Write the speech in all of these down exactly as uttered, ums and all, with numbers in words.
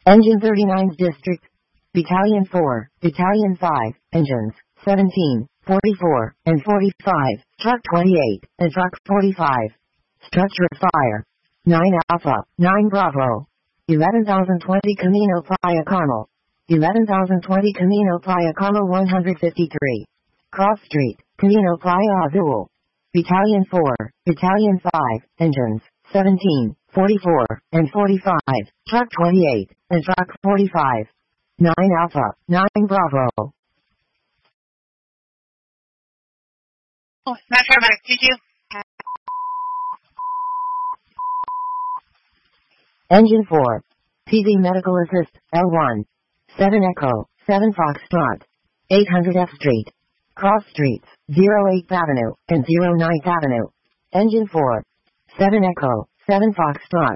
Engine thirty-nine's District. Battalion four, Battalion five, Engines seventeen, forty-four, and forty-five, Truck twenty-eight, and Truck forty-five. Structure fire. nine Alpha, nine Bravo. eleven thousand twenty Camino Playa Carmel. eleven thousand twenty Camino Playa Carmel one hundred fifty-three. Cross Street, Camino Playa Azul. Battalion four, Battalion five, Engines seventeen, forty-four, and forty-five, Truck twenty-eight, and Truck forty-five. nine Alpha, nine Bravo. Oh, not paramedic, did you? Engine four. P Z Medical Assist, L one. seven Echo, seven Foxtrot. eight hundred F Street. Cross Streets, zero eighth Avenue, and zero ninth Avenue. Engine four. seven Echo, seven Foxtrot.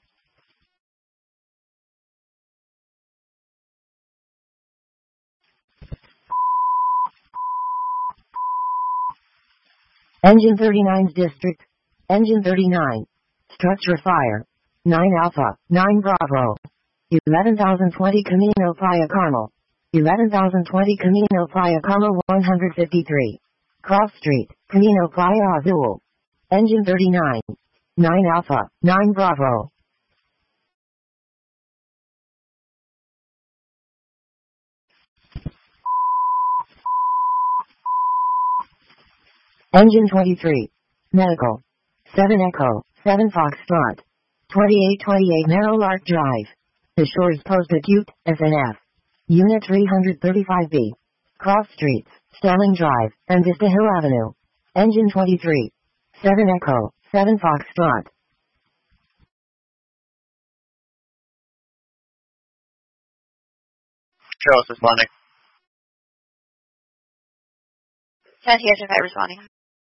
Engine thirty-nine's District. Engine thirty-nine. Structure fire. nine Alpha, nine Bravo. eleven thousand twenty Camino Playa Carmel. eleven thousand twenty Camino Playa Carmel one hundred fifty-three. Cross Street, Camino Playa Azul. Engine thirty-nine. nine Alpha, nine Bravo. Engine twenty-three. Medical. seven Echo, seven Foxtrot. twenty-eight twenty-eight Narrow Lark Drive. The Shores Post Acute, S N F. Unit three thirty-five B. Cross Streets, Sterling Drive, and Vista Hill Avenue. Engine twenty-three. seven Echo, seven Foxtrot. Charles responding. ten T S F responding.